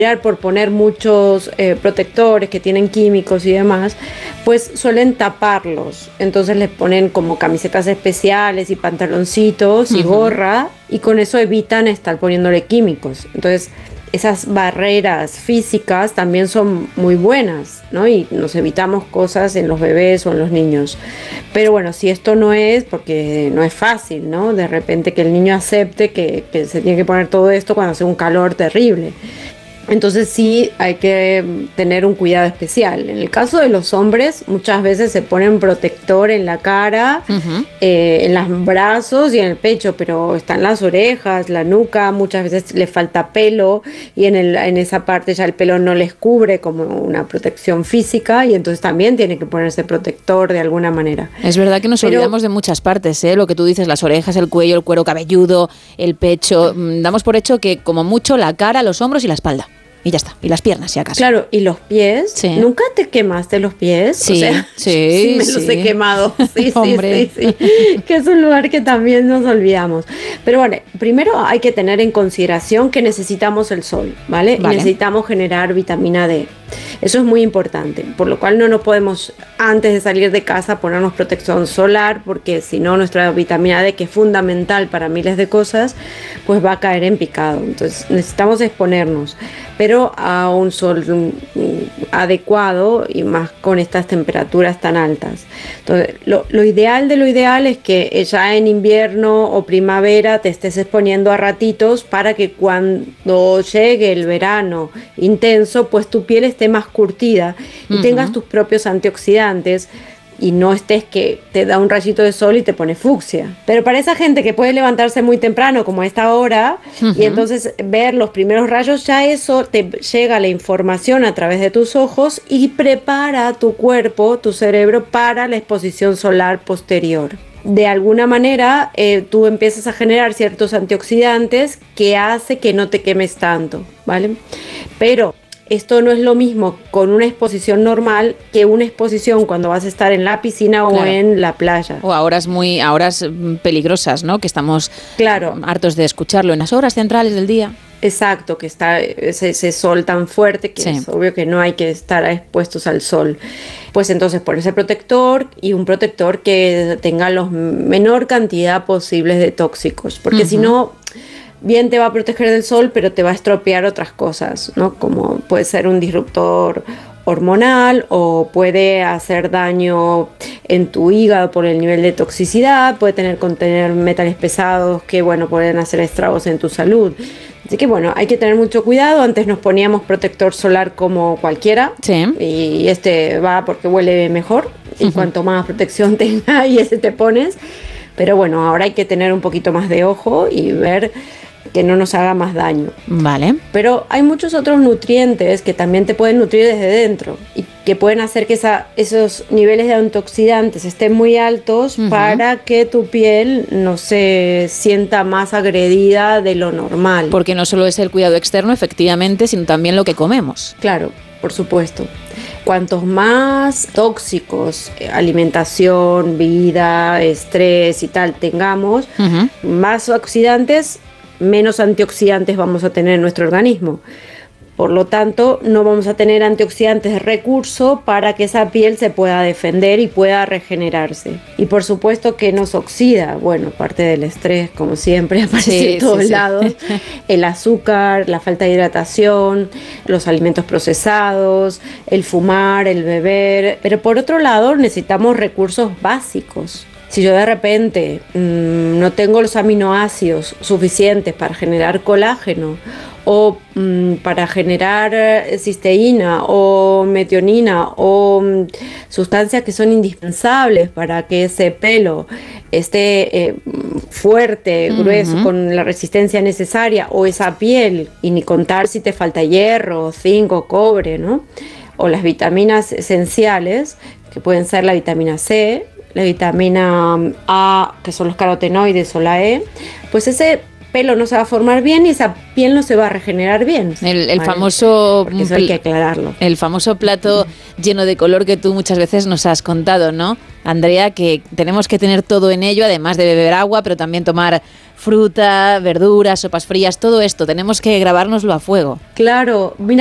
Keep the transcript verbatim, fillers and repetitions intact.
por poner muchos eh, protectores que tienen químicos y demás, pues suelen taparlos. Entonces les ponen como camisetas especiales y pantaloncitos y gorra, y con eso evitan estar poniéndole químicos. Entonces esas barreras físicas también son muy buenas, ¿no? Y nos evitamos cosas en los bebés o en los niños. Pero bueno, si esto no es, porque no es fácil, ¿no? De repente que el niño acepte que, que se tiene que poner todo esto cuando hace un calor terrible. Entonces sí hay que tener un cuidado especial. En el caso de los hombres, muchas veces se ponen protector en la cara, uh-huh. eh, en los brazos y en el pecho, pero están las orejas, la nuca, muchas veces les falta pelo y en, el, en esa parte ya el pelo no les cubre como una protección física, y entonces también tiene que ponerse protector de alguna manera. Es verdad que nos pero, olvidamos de muchas partes, ¿eh? Lo que tú dices, las orejas, el cuello, el cuero cabelludo, el pecho. Damos por hecho que como mucho la cara, los hombros y la espalda. Y ya está. Y las piernas, si acaso. Claro, y los pies. Sí. ¿Nunca te quemaste los pies? Sí, o sea, sí, sí. me sí. los he quemado. Sí, Hombre. sí, sí, sí. Que es un lugar que también nos olvidamos. Pero bueno, primero hay que tener en consideración que necesitamos el sol, ¿vale? Vale. Y necesitamos generar vitamina D. Eso es muy importante, por lo cual no nos podemos, antes de salir de casa, ponernos protección solar, porque si no nuestra vitamina D, que es fundamental para miles de cosas, pues va a caer en picado. Entonces necesitamos exponernos, pero a un sol adecuado y más con estas temperaturas tan altas. Entonces lo, lo ideal de lo ideal es que ya en invierno o primavera te estés exponiendo a ratitos para que cuando llegue el verano intenso, pues tu piel esté más curtida y uh-huh. tengas tus propios antioxidantes y no estés que te da un rayito de sol y te pone fucsia. Pero para esa gente que puede levantarse muy temprano como a esta hora uh-huh. y entonces ver los primeros rayos, ya eso te llega la información a través de tus ojos y prepara tu cuerpo, tu cerebro para la exposición solar posterior. De alguna manera eh, tú empiezas a generar ciertos antioxidantes que hace que no te quemes tanto, ¿vale? Pero esto no es lo mismo con una exposición normal que una exposición cuando vas a estar en la piscina o claro. en la playa. O a horas muy, a horas peligrosas, ¿no? Que estamos claro. hartos de escucharlo en las horas centrales del día. Exacto, que está ese, ese sol tan fuerte que sí. es obvio que no hay que estar expuestos al sol. Pues entonces ponerse protector y un protector que tenga la menor cantidad posible de tóxicos, porque uh-huh. si no, bien te va a proteger del sol, pero te va a estropear otras cosas, ¿no? Como puede ser un disruptor hormonal o puede hacer daño en tu hígado por el nivel de toxicidad, puede tener contener metales pesados que, bueno, pueden hacer estragos en tu salud. Así que bueno, hay que tener mucho cuidado. Antes nos poníamos protector solar como cualquiera sí. y este va porque huele mejor y uh-huh. cuanto más protección tenga y ese te pones. Pero bueno, ahora hay que tener un poquito más de ojo y ver que no nos haga más daño. Vale. Pero hay muchos otros nutrientes que también te pueden nutrir desde dentro y que pueden hacer que esa, esos niveles de antioxidantes estén muy altos uh-huh. para que tu piel no se sienta más agredida de lo normal. Porque no solo es el cuidado externo, efectivamente, sino también lo que comemos. Claro, por supuesto. Cuantos más tóxicos, alimentación, vida, estrés y tal tengamos, uh-huh. más oxidantes, menos antioxidantes vamos a tener en nuestro organismo. Por lo tanto, no vamos a tener antioxidantes de recurso para que esa piel se pueda defender y pueda regenerarse. Y por supuesto que nos oxida, bueno, parte del estrés, como siempre, aparece sí, en todos sí, lados, sí. el azúcar, la falta de hidratación, los alimentos procesados, el fumar, el beber. Pero por otro lado, necesitamos recursos básicos. Si yo de repente mmm, no tengo los aminoácidos suficientes para generar colágeno o mmm, para generar cisteína o metionina o mmm, sustancias que son indispensables para que ese pelo esté eh, fuerte, uh-huh. grueso, con la resistencia necesaria, o esa piel, y ni contar si te falta hierro, zinc, cobre, ¿no? O las vitaminas esenciales, que pueden ser la vitamina C, la vitamina A, que son los carotenoides, o la E, pues ese pelo no se va a formar bien y esa piel no se va a regenerar bien. El, el ¿vale? famoso... Porque eso hay que aclararlo. El famoso plato lleno de color que tú muchas veces nos has contado, ¿no? Andrea, que tenemos que tener todo en ello, además de beber agua, pero también tomar fruta, verduras, sopas frías, todo esto, tenemos que grabárnoslo a fuego. Claro, mira,